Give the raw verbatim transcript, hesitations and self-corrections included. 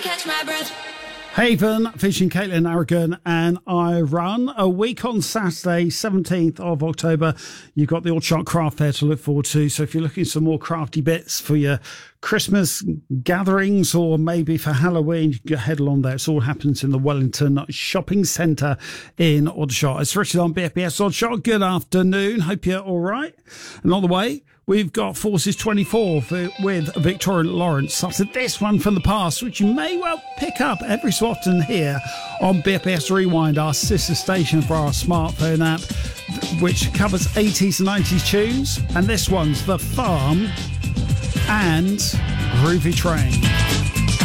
Catch my breath. Haven, featuring Caitlin Aragon and I Run. A week on Saturday, seventeenth of October. You've got the Old Shark Craft Fair to look forward to. So if you're looking for some more crafty bits for your Christmas gatherings or maybe for Halloween, you can head along there. It's all happens in the Wellington Shopping Centre in Aldershot. It's Richard on B F B S Aldershot. Good afternoon. Hope you're all right. And on the way, we've got Forces twenty-four for, with Victoria Lawrence after this one from the past, which you may well pick up every so often here on B F B S Rewind, our sister station for our smartphone app, which covers eighties and nineties tunes. And this one's The Farm and Groovy Train.